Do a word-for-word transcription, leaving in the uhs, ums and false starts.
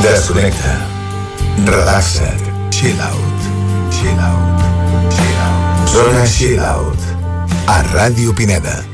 Desconnecta. Relaxa't. Chill out. Chill out. Chill out. Zona Chill Out. A Ràdio Pineda.